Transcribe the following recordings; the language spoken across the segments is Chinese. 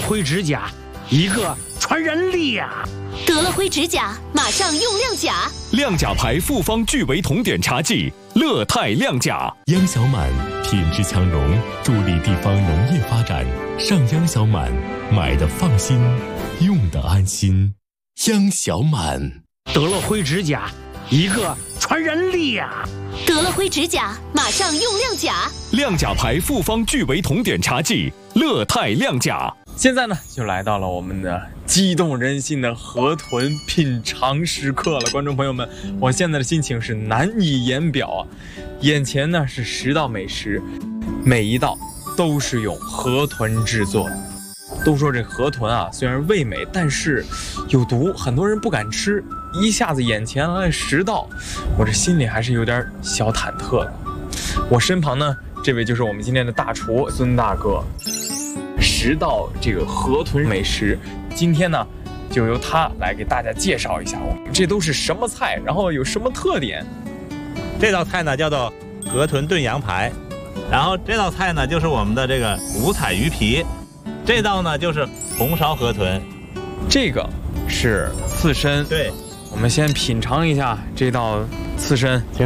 辉指甲，一个传染力呀！ 得了灰指甲，马上用亮甲。 亮甲牌复方聚维酮碘茶剂，乐泰亮甲。央小满品质强融，助力地方农业发展。上央小满，买的放心，用的安心。央小满。 得了灰指甲，一个传染力呀！ 得了灰指甲，马上用亮甲。 亮甲牌复方聚维酮碘茶剂，乐泰亮甲。 现在呢，就来到了我们的激动人心的河豚品尝时刻了，观众朋友们，我现在的心情是难以言表啊！眼前呢是10道美食，每一道都是用河豚制作的。都说这河豚啊，虽然味美，但是有毒，很多人不敢吃。一下子眼前来10道，我这心里还是有点小忐忑的。我身旁呢，这位就是我们今天的大厨孙大哥。10道这个河豚美食，今天呢就由他来给大家介绍一下，我们这都是什么菜，然后有什么特点。 这道菜呢叫做河豚炖羊排，然后这道菜呢就是我们的这个五彩鱼皮，这道呢就是红烧河豚， 这个是刺身。 对， 我们先品尝一下这道刺身。 行。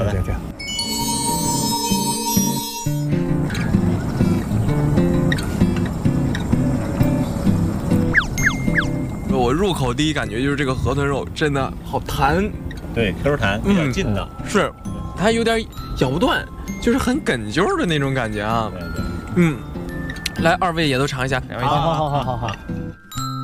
我入口第一感觉就是这个河豚肉真的好弹， 对 ，Q 弹，比较劲道， 是，它有点咬不断，就是很哏啾的那种感觉啊。 对。 来，2位也都尝一下。2位好。